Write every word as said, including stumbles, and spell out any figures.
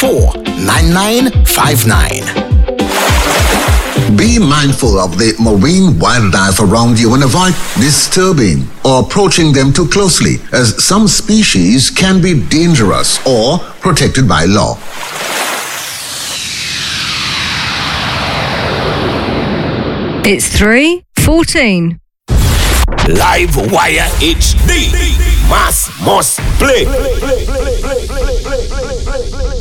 four nine nine five nine. Be mindful of the marine wildlife around you and avoid disturbing or approaching them too closely, as some species can be dangerous or protected by law. It's three fourteen. Live Wire H D. Mass must play. play, play, play, play, play, play, play, play.